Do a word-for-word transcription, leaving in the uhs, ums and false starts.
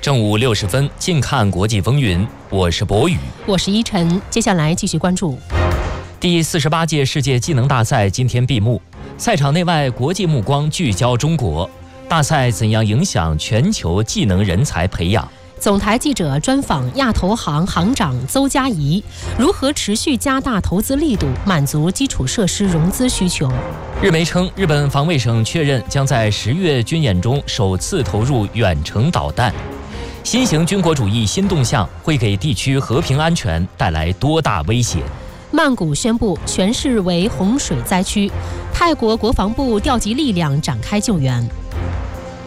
正午六十分，近看国际风云，我是博宇， 我是依晨。接下来继续关注第四十八届世界技能大赛今天闭幕，赛场内外国际目光聚焦中国。大赛怎样影响全球技能人才培养？ 总台记者专访亚投行行长邹佳怡，如何持续加大投资力度，满足基础设施融资需求？ 日媒称，日本防卫省确认将在十月军演中首次投入远程导弹。新型军国主义新动向会给地区和平安全带来多大威胁？ 曼谷宣布全市为洪水灾区，泰国国防部调集力量展开救援。